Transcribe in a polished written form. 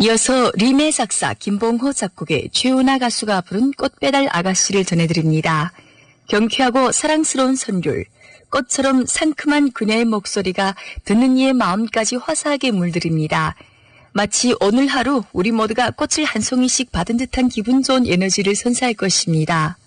이어서 리메 작사 김봉호 작곡의 최은하 가수가 부른 꽃배달 아가씨를 전해드립니다. 경쾌하고 사랑스러운 선율, 꽃처럼 상큼한 그녀의 목소리가 듣는 이의 마음까지 화사하게 물들입니다. 마치 오늘 하루 우리 모두가 꽃을 한 송이씩 받은 듯한 기분 좋은 에너지를 선사할 것입니다.